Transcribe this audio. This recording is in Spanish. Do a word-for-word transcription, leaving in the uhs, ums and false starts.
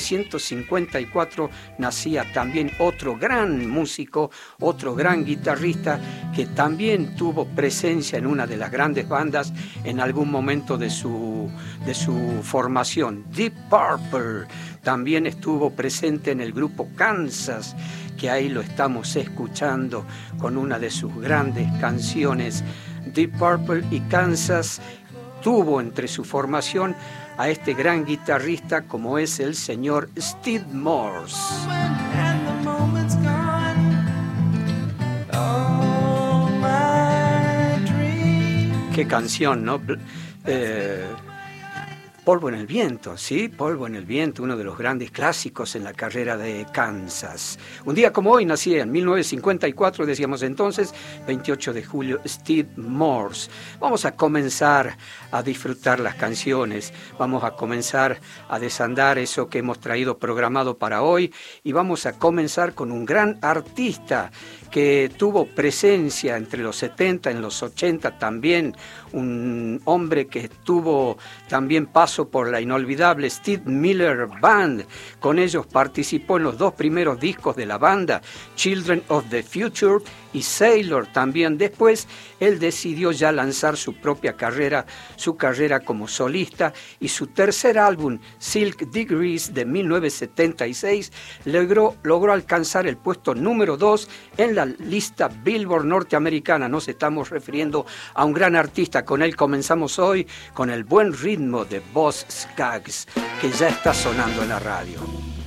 novecientos cincuenta y cuatro nacía también otro gran músico, otro gran guitarrista que también tuvo presencia en una de las grandes bandas en algún momento de su, de su formación. Deep Purple también estuvo presente en el grupo Kansas, que ahí lo estamos escuchando con una de sus grandes canciones. Deep Purple y Kansas tuvo entre su formación a este gran guitarrista como es el señor Steve Morse. Qué canción, ¿no? Eh, Polvo en el viento, ¿sí? Polvo en el viento, uno de los grandes clásicos en la carrera de Kansas. Un día como hoy nacía en mil novecientos cincuenta y cuatro, decíamos entonces, veintiocho de julio, Steve Morse. Vamos a comenzar a disfrutar las canciones, vamos a comenzar a desandar eso que hemos traído programado para hoy y vamos a comenzar con un gran artista que tuvo presencia entre los setenta, en los ochenta también, un hombre que tuvo también paso por la inolvidable Steve Miller Band. Con ellos participó en los dos primeros discos de la banda, Children of the Future y Sailor también. Después él decidió ya lanzar su propia carrera, su carrera como solista, y su tercer álbum, Silk Degrees, de mil novecientos setenta y seis, logró, logró alcanzar el puesto número dos en la lista Billboard norteamericana. Nos estamos refiriendo a un gran artista. Con él comenzamos hoy con el buen ritmo de Boz Scaggs, que ya está sonando en la radio.